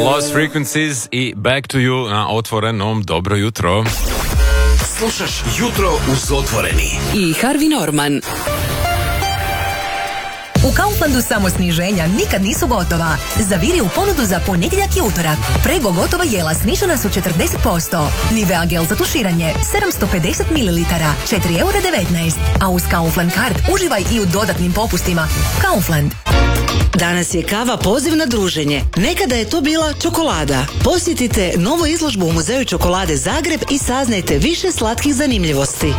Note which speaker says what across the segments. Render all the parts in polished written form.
Speaker 1: Lost Frequencies i Back to You na Otvorenom. Dobro jutro.
Speaker 2: Slušaš Jutro uz Otvoreni
Speaker 3: i Harvey Norman.
Speaker 4: U Kauflandu samo sniženja nikad nisu gotova. Zaviri u ponudu za ponedjeljak i utorak. Prego gotova jela snižena su 40%. Nivea gel za tuširanje 750 ml, 4,19 €. A uz Kaufland card uživaj i u dodatnim popustima. Kaufland.
Speaker 5: Danas je kava poziv na druženje. Nekada je to bila čokolada. Posjetite novu izložbu u Muzeju čokolade Zagreb i saznajte više slatkih zanimljivosti.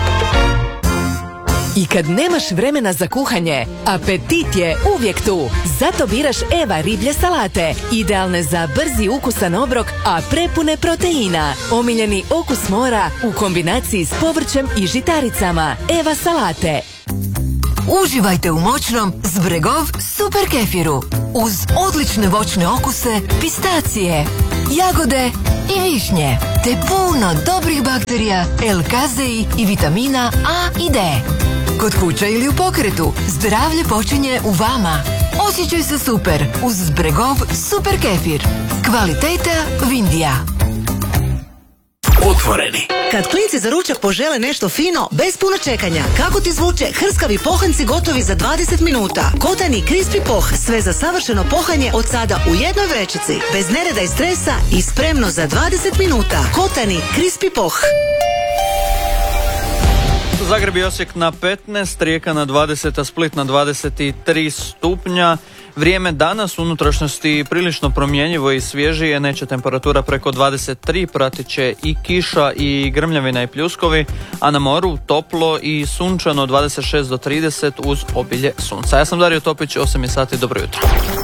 Speaker 6: I kad nemaš vremena za kuhanje, apetit je uvijek tu. Zato biraš Eva riblje salate. Idealne za brzi ukusan obrok, a prepune proteina. Omiljeni okus mora u kombinaciji s povrćem i žitaricama. Eva salate.
Speaker 4: Uživajte u moćnom Zbregov super kefiru. Uz odlične voćne okuse, pistacije, jagode i višnje. Te puno dobrih bakterija, L-kazei i vitamina A i D. Kod kuće ili u pokretu, zdravlje počinje u vama. Osjećaj se super uz Zbregov super kefir. Kvaliteta Vindija.
Speaker 2: Otvoreni.
Speaker 5: Kad klinci za ručak požele nešto fino, bez puno čekanja, kako ti zvuče hrskavi pohanci gotovi za 20 minuta. Kotani Crispy Poh, sve za savršeno pohanje od sada u jednoj vrećici. Bez nereda i stresa i spremno za 20 minuta. Kotani Crispy Poh.
Speaker 7: Zagreb i Osijek na 15, Rijeka na 20, a Split na 23 stupnja. Vrijeme danas u unutrašnjosti prilično promjenjivo i svježije, neće temperatura preko 23, pratit će i kiša i grmljavina i pljuskovi, a na moru toplo i sunčano 26 do 30 uz obilje sunca. Ja sam Dario Topić, 8 je sati, dobro jutro.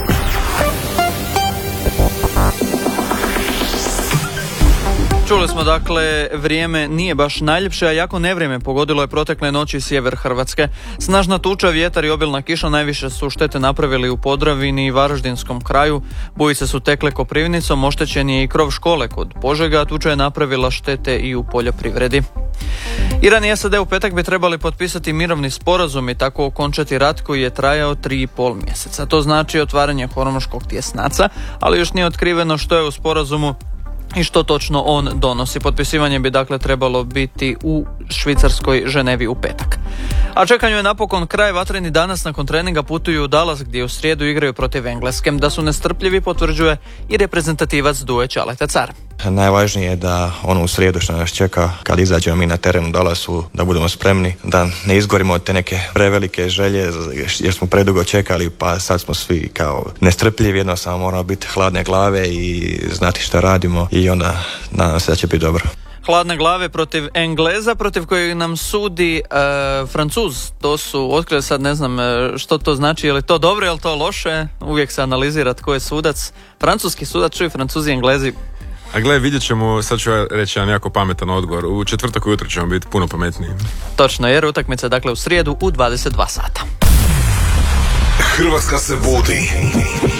Speaker 7: Čuli smo dakle, vrijeme nije baš najljepše, a jako nevrijeme pogodilo je protekle noći sjever Hrvatske. Snažna tuča, vjetar i obilna kiša najviše su štete napravili u Podravini i Varaždinskom kraju. Bujice su tekle Koprivnicom, oštećen je i krov škole kod Požega, a tuča je napravila štete i u poljoprivredi. Iran i SAD u petak bi trebali potpisati mirovni sporazum i tako okončati rat koji je trajao 3,5 mjeseca. To znači otvaranje Hormuškog tjesnaca, ali još nije otkriveno što je u sporazumu i što točno on donosi. Potpisivanje bi dakle trebalo biti u švicarskoj Ženevi u petak. A čekanju je napokon kraj. Vatreni danas nakon treninga putuju u Dallas gdje u srijedu igraju protiv Engleske. Da su nestrpljivi potvrđuje i reprezentativac Duje Ćaleta Car.
Speaker 8: Najvažnije je da u srijedu što nas čeka kad izađemo mi na teren u Dallasu da budemo spremni, da ne izgorimo od te neke prevelike želje jer smo predugo čekali, pa sad smo svi kao nestrpljivi, jednostavno moramo biti hladne glave i znati što radimo i onda nadam se da će biti dobro.
Speaker 7: Hladne glave protiv Engleza, protiv kojeg nam sudi Francuz. To su, otkrili sad ne znam što to znači, je li to dobro, je li to loše, uvijek se analizira tko je sudac. Francuski sudac, čuj, Francuzi i Englezi.
Speaker 1: A gle, vidjet ćemo, sad ću ja reći jedan jako pametan odgovor. U četvrtak ujutro ćemo biti puno pametniji.
Speaker 7: Točno, jer utakmica je dakle u srijedu u 22 sata.
Speaker 2: Hrvatska se budi.